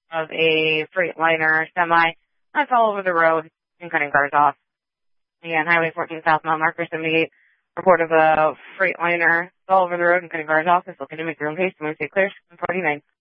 of a Freightliner semi. That's all over the road and cutting cars off. Again, Highway 14 South, mile marker 78. Report of a Freightliner all over the road and cutting cars off. Is looking to make your own case. I'm going to say clear. 49.